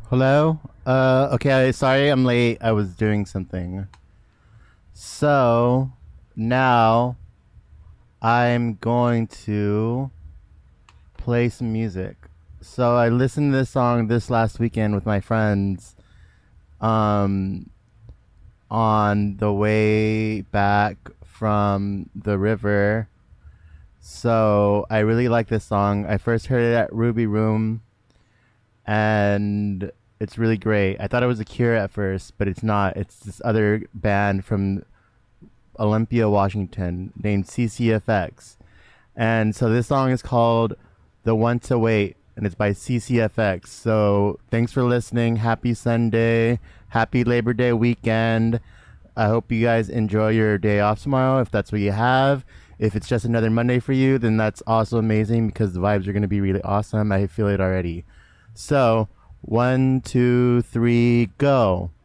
Hello? Okay, sorry I'm late. I was doing something. So, now I'm going to play some music. So, I listened to this song this last weekend with my friends um on the way back from the river. So, I really like this song. I first heard it at Ruby Room and it's really great. I thought it was a Cure at first, but it's not. It's this other band from Olympia, Washington, named CCFX. And so this song is called The One to Wait, and it's by CCFX. So thanks for listening. Happy Sunday. Happy Labor Day weekend. I hope you guys enjoy your day off tomorrow if that's what you have. If it's just another Monday for you, then that's also amazing because the vibes are going to be really awesome. I feel it already. So, one, two, three, go.